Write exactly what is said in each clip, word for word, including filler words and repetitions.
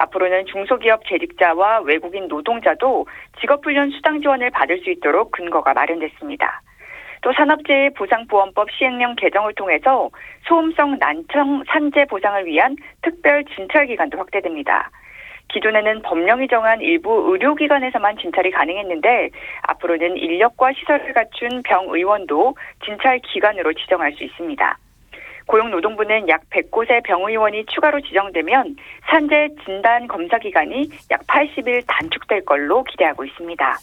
앞으로는 중소기업 재직자와 외국인 노동자도 직업훈련 수당 지원을 받을 수 있도록 근거가 마련됐습니다. 또 산업재해보상보험법 시행령 개정을 통해서 소음성 난청 산재 보상을 위한 특별 진찰 기간도 확대됩니다. 기존에는 법령이 정한 일부 의료기관에서만 진찰이 가능했는데 앞으로는 인력과 시설을 갖춘 병의원도 진찰 기관으로 지정할 수 있습니다. 고용노동부는 약 백 곳의 병의원이 추가로 지정되면 산재 진단 검사 기간이 약 팔십 일 단축될 걸로 기대하고 있습니다.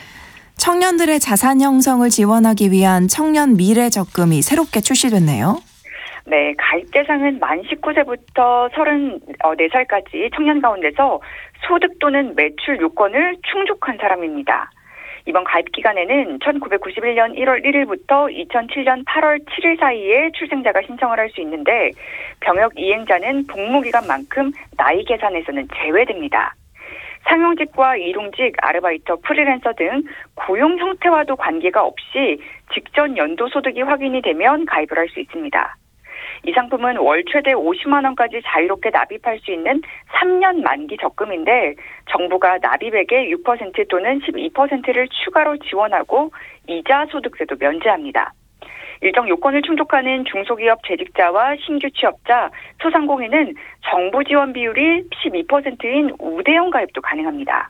청년들의 자산 형성을 지원하기 위한 청년 미래 적금이 새롭게 출시됐네요. 네, 가입 대상은 만 십구 세부터 서른네 살까지 청년 가운데서 소득 또는 매출 요건을 충족한 사람입니다. 이번 가입 기간에는 천구백구십일 년 일월 일일부터 이천칠 년 팔월 칠일 사이에 출생자가 신청을 할 수 있는데 병역 이행자는 복무기간만큼 나이 계산에서는 제외됩니다. 상용직과 일용직, 아르바이터, 프리랜서 등 고용 형태와도 관계가 없이 직전 연도 소득이 확인이 되면 가입을 할 수 있습니다. 이 상품은 월 최대 오십만 원까지 자유롭게 납입할 수 있는 삼 년 만기 적금인데 정부가 납입액의 육 퍼센트 또는 십이 퍼센트를 추가로 지원하고 이자 소득세도 면제합니다. 일정 요건을 충족하는 중소기업 재직자와 신규 취업자, 소상공인은 정부 지원 비율이 십이 퍼센트인 우대형 가입도 가능합니다.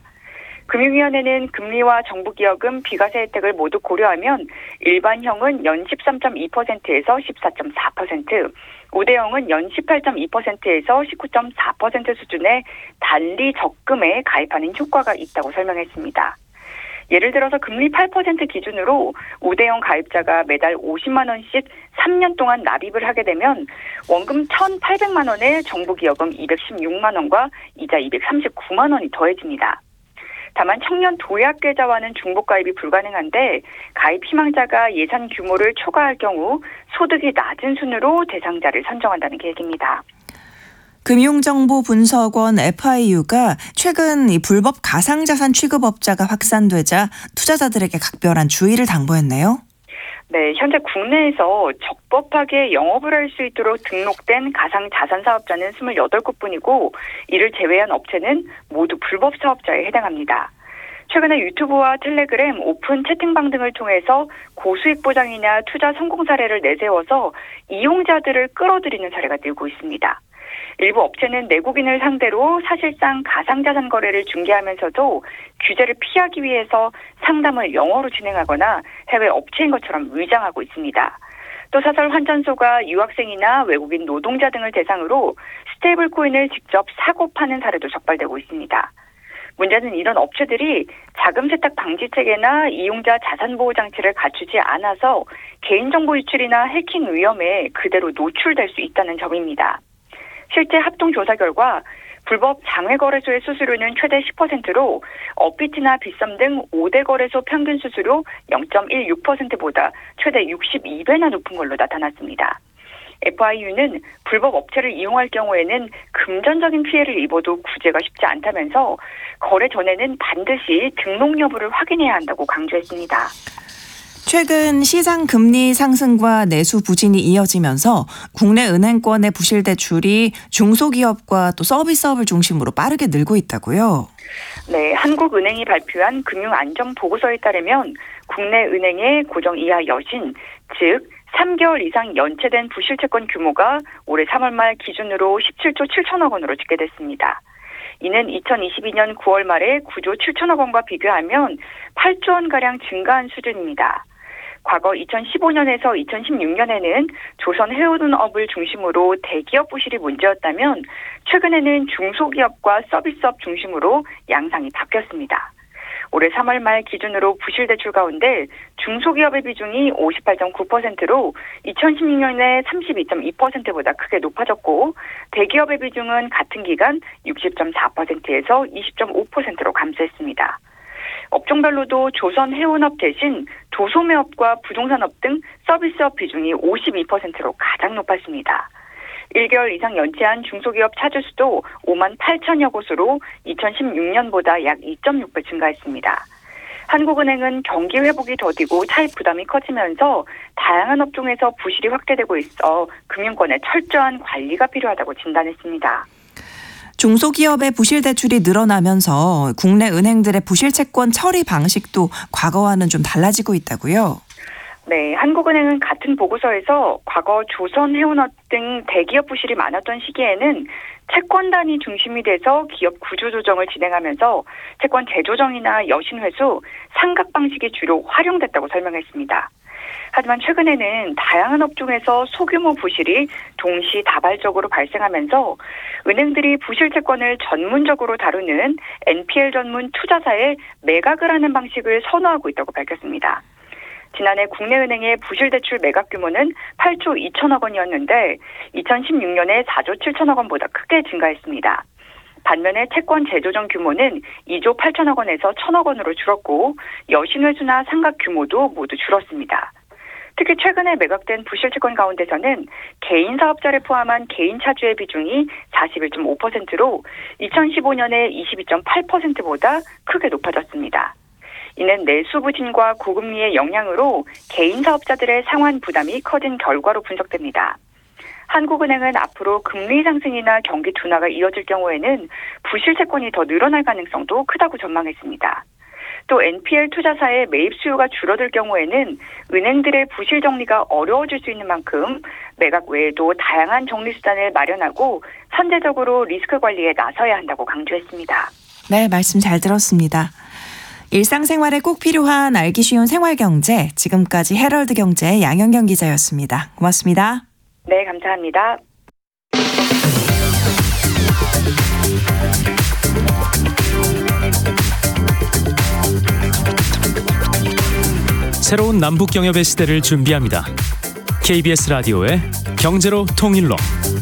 금융위원회는 금리와 정부기여금, 비과세 혜택을 모두 고려하면 일반형은 연 십삼 점 이 퍼센트에서 십사 점 사 퍼센트, 우대형은 연 십팔 점 이 퍼센트에서 십구 점 사 퍼센트 수준의 단리 적금에 가입하는 효과가 있다고 설명했습니다. 예를 들어서 금리 팔 퍼센트 기준으로 우대형 가입자가 매달 오십만 원씩 삼 년 동안 납입을 하게 되면 원금 천팔백만 원에 정부기여금 이백십육만 원과 이자 이백삼십구만 원이 더해집니다. 다만 청년 도약 계좌와는 중복 가입이 불가능한데 가입 희망자가 예산 규모를 초과할 경우 소득이 낮은 순으로 대상자를 선정한다는 계획입니다. 금융정보분석원 에프아이유가 최근 이 불법 가상자산 취급업자가 확산되자 투자자들에게 각별한 주의를 당부했네요. 네, 현재 국내에서 적법하게 영업을 할 수 있도록 등록된 가상자산 사업자는 이십팔 곳뿐이고 이를 제외한 업체는 모두 불법 사업자에 해당합니다. 최근에 유튜브와 텔레그램, 오픈 채팅방 등을 통해서 고수익 보장이나 투자 성공 사례를 내세워서 이용자들을 끌어들이는 사례가 늘고 있습니다. 일부 업체는 내국인을 상대로 사실상 가상자산 거래를 중개하면서도 규제를 피하기 위해서 상담을 영어로 진행하거나 해외 업체인 것처럼 위장하고 있습니다. 또 사설 환전소가 유학생이나 외국인 노동자 등을 대상으로 스테이블 코인을 직접 사고 파는 사례도 적발되고 있습니다. 문제는 이런 업체들이 자금 세탁 방지 체계나 이용자 자산 보호 장치를 갖추지 않아서 개인정보 유출이나 해킹 위험에 그대로 노출될 수 있다는 점입니다. 실제 합동조사 결과 불법 장외거래소의 수수료는 최대 십 퍼센트로 업비트나 빗썸 등 오 대 거래소 평균 수수료 영 점 일육 퍼센트보다 최대 육십이 배나 높은 걸로 나타났습니다. 에프아이유는 불법 업체를 이용할 경우에는 금전적인 피해를 입어도 구제가 쉽지 않다면서 거래 전에는 반드시 등록 여부를 확인해야 한다고 강조했습니다. 최근 시장 금리 상승과 내수 부진이 이어지면서 국내 은행권의 부실 대출이 중소기업과 또 서비스업을 중심으로 빠르게 늘고 있다고요? 네, 한국은행이 발표한 금융안전보고서에 따르면 국내 은행의 고정 이하 여신, 즉 삼 개월 이상 연체된 부실채권 규모가 올해 삼월 말 기준으로 십칠조 칠천억 원으로 집계됐습니다. 이는 이천이십이 년 구월 말에 구조 칠천억 원과 비교하면 팔조 원가량 증가한 수준입니다. 과거 이천십오 년에서 이천십육 년에는 조선 해운업을 중심으로 대기업 부실이 문제였다면 최근에는 중소기업과 서비스업 중심으로 양상이 바뀌었습니다. 올해 삼월 말 기준으로 부실 대출 가운데 중소기업의 비중이 오십팔 점 구 퍼센트로 이천십육 년에 삼십이 점 이 퍼센트보다 크게 높아졌고 대기업의 비중은 같은 기간 육십 점 사 퍼센트에서 이십 점 오 퍼센트로 감소했습니다. 업종별로도 조선 해운업 대신 도소매업과 부동산업 등 서비스업 비중이 오십이 퍼센트로 가장 높았습니다. 일 개월 이상 연체한 중소기업 차주 수도 오만 팔천여 곳으로 이천십육 년보다 약 이 점 육 배 증가했습니다. 한국은행은 경기 회복이 더디고 차입 부담이 커지면서 다양한 업종에서 부실이 확대되고 있어 금융권의 철저한 관리가 필요하다고 진단했습니다. 중소기업의 부실 대출이 늘어나면서 국내 은행들의 부실 채권 처리 방식도 과거와는 좀 달라지고 있다고요? 네, 한국은행은 같은 보고서에서 과거 조선, 해운업 등 대기업 부실이 많았던 시기에는 채권단이 중심이 돼서 기업 구조조정을 진행하면서 채권 재조정이나 여신회수, 상각 방식이 주로 활용됐다고 설명했습니다. 하지만 최근에는 다양한 업종에서 소규모 부실이 동시다발적으로 발생하면서 은행들이 부실 채권을 전문적으로 다루는 엔피엘 전문 투자사에 매각을 하는 방식을 선호하고 있다고 밝혔습니다. 지난해 국내 은행의 부실 대출 매각 규모는 팔조 이천억 원이었는데 이천십육 년에 사조 칠천억 원보다 크게 증가했습니다. 반면에 채권 재조정 규모는 이조 팔천억 원에서 천억 원으로 줄었고 여신회수나 상각 규모도 모두 줄었습니다. 특히 최근에 매각된 부실 채권 가운데서는 개인 사업자를 포함한 개인 차주의 비중이 사십일 점 오 퍼센트로 이천십오 년에 이십이 점 팔 퍼센트보다 크게 높아졌습니다. 이는 내수 부진과 고금리의 영향으로 개인 사업자들의 상환 부담이 커진 결과로 분석됩니다. 한국은행은 앞으로 금리 상승이나 경기 둔화가 이어질 경우에는 부실 채권이 더 늘어날 가능성도 크다고 전망했습니다. 또 엔피엘 투자사의 매입 수요가 줄어들 경우에는 은행들의 부실 정리가 어려워질 수 있는 만큼 매각 외에도 다양한 정리 수단을 마련하고 선제적으로 리스크 관리에 나서야 한다고 강조했습니다. 네, 말씀 잘 들었습니다. 일상생활에 꼭 필요한 알기 쉬운 생활경제, 지금까지 헤럴드 경제의 양현경 기자였습니다. 고맙습니다. 네, 감사합니다. 새로운 남북경협의 시대를 준비합니다. 케이비에스 라디오의 경제로 통일로.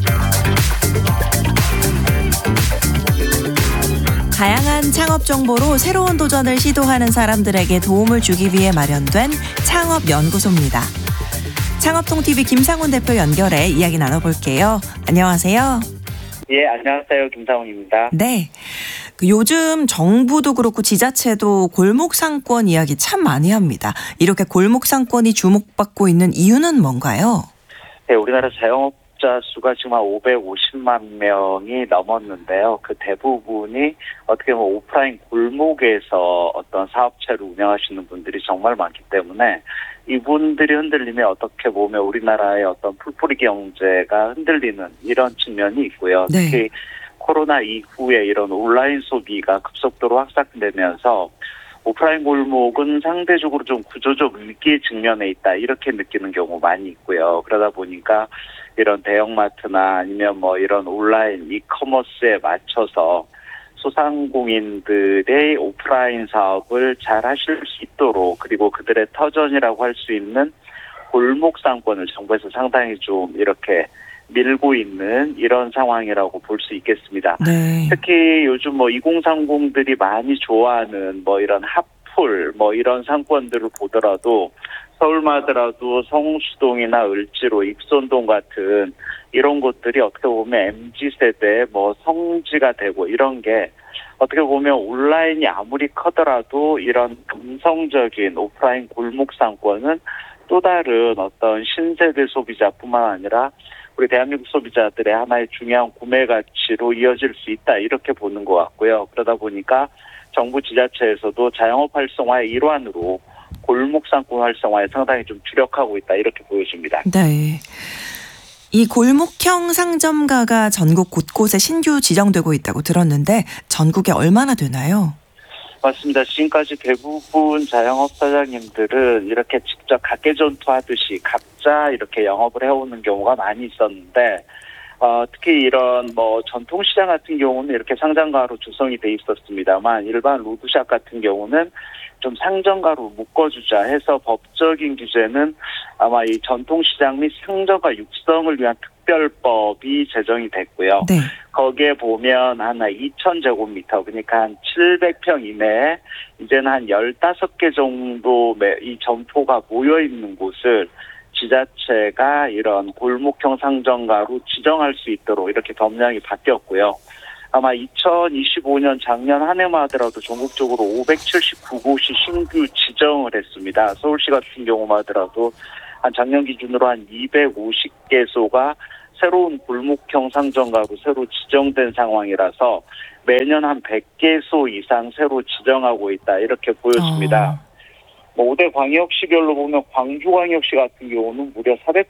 다양한 창업 정보로 새로운 도전을 시도하는 사람들에게 도움을 주기 위해 마련된 창업연구소입니다. 창업통티비 김상훈 대표 연결해 이야기 나눠볼게요. 안녕하세요. 예, 안녕하세요. 김상훈입니다. 네. 그 요즘 정부도 그렇고 지자체도 골목상권 이야기 참 많이 합니다. 이렇게 골목상권이 주목받고 있는 이유는 뭔가요? 네, 우리나라 자영업자 수가 지금 한 오백오십만 명이 넘었는데요. 그 대부분이 어떻게 보면 오프라인 골목에서 어떤 사업체를 운영하시는 분들이 정말 많기 때문에 이분들이 흔들리면 어떻게 보면 우리나라의 어떤 풀뿌리 경제가 흔들리는 이런 측면이 있고요. 네. 특히 코로나 이후에 이런 온라인 소비가 급속도로 확산되면서 오프라인 골목은 상대적으로 좀 구조적 위기에 직면해 있다 이렇게 느끼는 경우 많이 있고요. 그러다 보니까 이런 대형마트나 아니면 뭐 이런 온라인 이커머스에 맞춰서 소상공인들의 오프라인 사업을 잘 하실 수 있도록 그리고 그들의 터전이라고 할 수 있는 골목 상권을 정부에서 상당히 좀 이렇게 밀고 있는 이런 상황이라고 볼 수 있겠습니다. 네. 특히 요즘 뭐 이공삼공들이 많이 좋아하는 뭐 이런 핫플 뭐 이런 상권들을 보더라도 서울만 하더라도 성수동이나 을지로, 익선동 같은 이런 곳들이 어떻게 보면 엠지 세대의 뭐 성지가 되고 이런 게 어떻게 보면 온라인이 아무리 커더라도 이런 감성적인 오프라인 골목 상권은 또 다른 어떤 신세대 소비자뿐만 아니라 우리 대한민국 소비자들의 하나의 중요한 구매 가치로 이어질 수 있다 이렇게 보는 것 같고요. 그러다 보니까 정부 지자체에서도 자영업 활성화의 일환으로 골목 상권 활성화에 상당히 좀 주력하고 있다 이렇게 보여집니다. 네. 이 골목형 상점가가 전국 곳곳에 신규 지정되고 있다고 들었는데 전국에 얼마나 되나요? 맞습니다. 지금까지 대부분 자영업 사장님들은 이렇게 직접 각계전투하듯이 각자 이렇게 영업을 해오는 경우가 많이 있었는데 어, 특히 이런 뭐 전통시장 같은 경우는 이렇게 상점가로 조성이 돼 있었습니다만 일반 로드샵 같은 경우는 좀 상점가로 묶어주자 해서 법적인 규제는 아마 이 전통시장 및 상점가 육성을 위한 특별법이 제정이 됐고요. 네. 거기에 보면 한 이천 제곱미터 그러니까 한 칠백 평 이내에 이제는 한 열다섯 개 정도 이 점포가 모여있는 곳을 지자체가 이런 골목형 상점가로 지정할 수 있도록 이렇게 법령이 바뀌었고요. 아마 이천이십오 년 작년 한 해만 하더라도 전국적으로 오백칠십구 곳이 신규 지정을 했습니다. 서울시 같은 경우만 하더라도 한 작년 기준으로 한 이백오십 개소가 새로운 골목형 상점가로 새로 지정된 상황이라서 매년 한 백 개소 이상 새로 지정하고 있다 이렇게 보여집니다. 어. 뭐 오 대 광역시별로 보면 광주광역시 같은 경우는 무려